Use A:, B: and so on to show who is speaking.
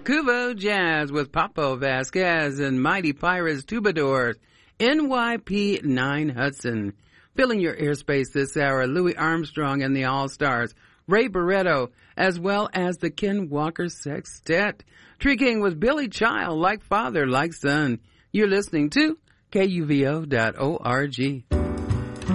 A: Cuvo Jazz with Papo Vasquez and Mighty Pirates Troubadours, NYP 9 Hudson. Filling your airspace this hour, Louis Armstrong and the All-Stars, Ray Barretto, as well as the Ken Walker Sextet. Tree King with Billy Child, Like Father, Like Son. You're listening to KUVO.org.